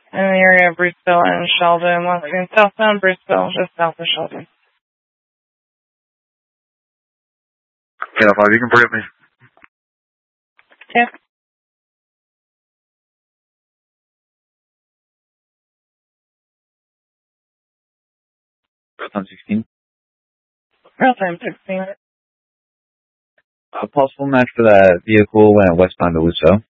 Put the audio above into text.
in the area of Bruceville and Sheldon. Once again, southbound Bruceville, just south of Sheldon. 10-5, you can forget me. Okay. Real time 16. Real time 16. A possible match for that vehicle went westbound to Luso.